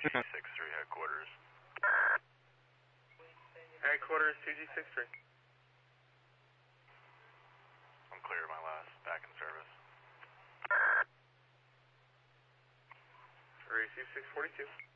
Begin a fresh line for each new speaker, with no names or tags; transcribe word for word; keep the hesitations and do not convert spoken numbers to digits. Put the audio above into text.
two G six three headquarters.
Headquarters two G six three.
I'm clear my last, back in service.
Receive six forty-two.